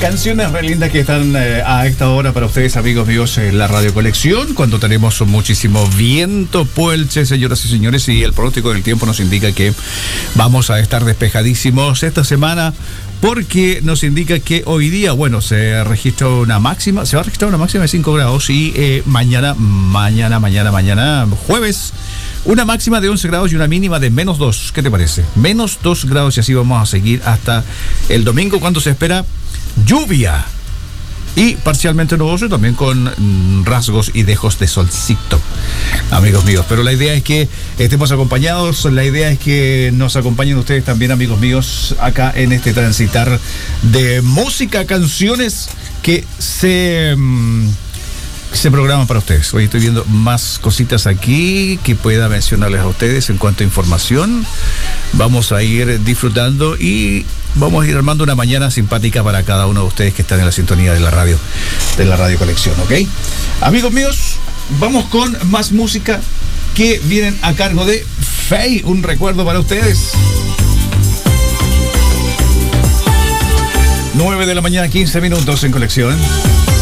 Canciones re lindas que están a esta hora para ustedes, amigos míos, en la Radio Colección, cuando tenemos muchísimo viento, puelche, señoras y señores, y el pronóstico del tiempo nos indica que vamos a estar despejadísimos esta semana, porque nos indica que hoy día, bueno, se va a registrar una máxima de 5 grados y mañana, jueves, una máxima de 11 grados y una mínima de -2. ¿Qué te parece? -2 grados y así vamos a seguir hasta el domingo, cuando se espera lluvia y parcialmente nuboso, también con rasgos y dejos de solcito, amigos míos. Pero la idea es que estemos acompañados, la idea es que nos acompañen ustedes también, amigos míos, acá en este transitar de música, canciones que se programan para ustedes. Hoy estoy viendo más cositas aquí que pueda mencionarles a ustedes en cuanto a información. Vamos a ir disfrutando y vamos a ir armando una mañana simpática para cada uno de ustedes que están en la sintonía de la radio Colección, ¿ok? Amigos míos, vamos con más música que vienen a cargo de Faye. Un recuerdo para ustedes. 9 de la mañana, 15 minutos en Colección.